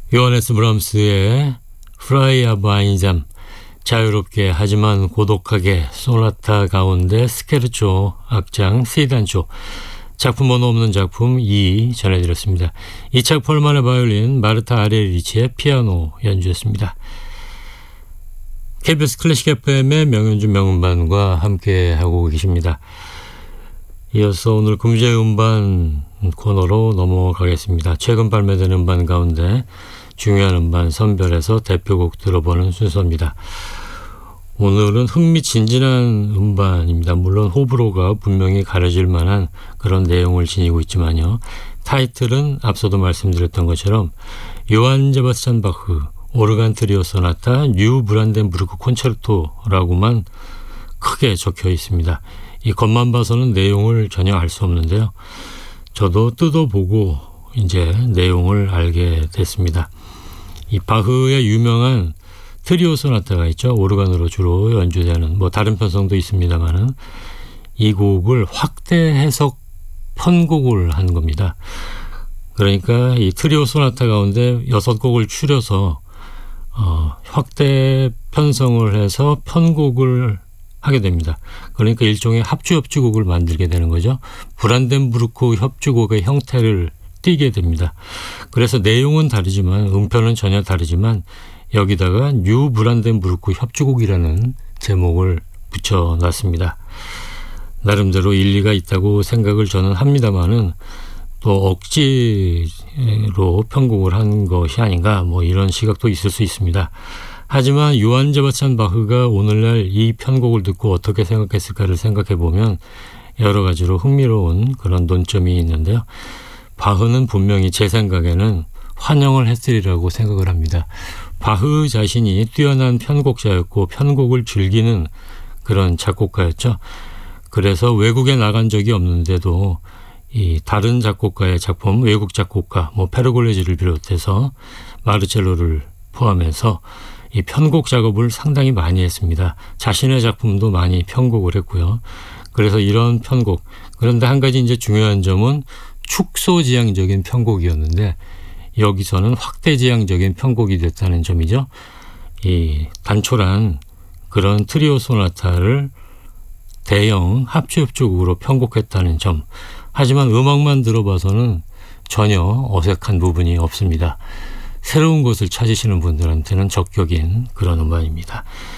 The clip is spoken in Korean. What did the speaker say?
요하네스 브람스의 프라이아 바인잠, 자유롭게 하지만 고독하게 소나타 가운데 스케르초 악장 C단조, 작품 번호 없는 작품 2 전해드렸습니다. 이착 폴만의 바이올린, 마르타 아레리치의 피아노 연주였습니다. KBS 클래식 FM의 명연주 명음반과 함께하고 계십니다. 이어서 오늘 금주의 음반 코너로 넘어가겠습니다. 최근 발매된 음반 가운데 중요한 음반 선별해서 대표곡 들어보는 순서입니다. 오늘은 흥미진진한 음반입니다. 물론 호불호가 분명히 가려질 만한 그런 내용을 지니고 있지만요. 타이틀은 앞서도 말씀드렸던 것처럼 요한 세바스찬 바흐 오르간 트리오 소나타 뉴 브란덴부르크 콘체르토라고만 크게 적혀 있습니다. 이 겉만 봐서는 내용을 전혀 알 수 없는데요. 저도 뜯어보고 이제 내용을 알게 됐습니다. 이 바흐의 유명한 트리오 소나타가 있죠. 오르간으로 주로 연주되는, 다른 편성도 있습니다만은 이 곡을 확대 해석 편곡을 한 겁니다. 그러니까 이 트리오 소나타 가운데 6곡을 추려서 확대 편성을 해서 편곡을 하게 됩니다. 그러니까 일종의 합주협주곡을 만들게 되는 거죠. 브란덴부르크 협주곡의 형태를 띠게 됩니다. 그래서 내용은 다르지만 음편은 전혀 다르지만 여기다가 뉴 브란덴부르크 협주곡이라는 제목을 붙여놨습니다. 나름대로 일리가 있다고 생각을 저는 합니다만은 또 억지로 편곡을 한 것이 아닌가 이런 시각도 있을 수 있습니다. 하지만 요한 세바스찬 바흐가 오늘날 이 편곡을 듣고 어떻게 생각했을까를 생각해 보면 여러 가지로 흥미로운 그런 논점이 있는데요. 바흐는 분명히 제 생각에는 환영을 했으리라고 생각을 합니다. 바흐 자신이 뛰어난 편곡자였고 편곡을 즐기는 그런 작곡가였죠. 그래서 외국에 나간 적이 없는데도 이 다른 작곡가의 작품, 외국 작곡가 페르골레지를 비롯해서 마르첼로를 포함해서 이 편곡 작업을 상당히 많이 했습니다. 자신의 작품도 많이 편곡을 했고요. 그래서 이런 편곡, 그런데 한 가지 이제 중요한 점은 축소지향적인 편곡이었는데 여기서는 확대지향적인 편곡이 됐다는 점이죠. 이 단촐한 그런 트리오 소나타를 대형 합주협주곡으로 편곡했다는 점. 하지만 음악만 들어봐서는 전혀 어색한 부분이 없습니다. 새로운 것을 찾으시는 분들한테는 적격인 그런 음반입니다.